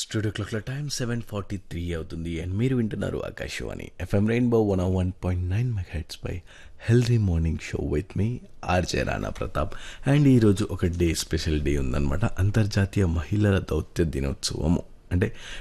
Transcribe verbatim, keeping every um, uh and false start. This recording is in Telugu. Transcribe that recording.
Studio క్లాక్ల time seven forty three అవుతుంది అండ్ మీరు వింటున్నారు Akashvani FM rainbow one one point nine megahertz pi healthy morning show with me RJ Rana Pratap. And ఈరోజు ఒక డే స్పెషల్ డే ఉందన్నమాట, అంతర్జాతీయ మహిళల దౌత్య దినోత్సవము. అంటే